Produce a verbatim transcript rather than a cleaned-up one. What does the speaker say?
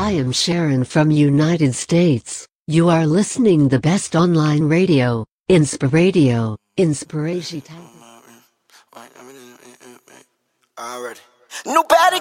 I am Sharon from United States. You are listening the best online radio, Inspiradio, Inspiration. Already. New Patty.